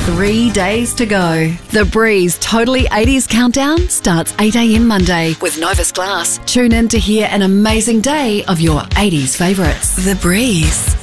3 days to go. The Breeze Totally 80s Countdown starts 8 a.m. Monday with Novus Glass. Tune in to hear an amazing day of your 80s favourites. The Breeze.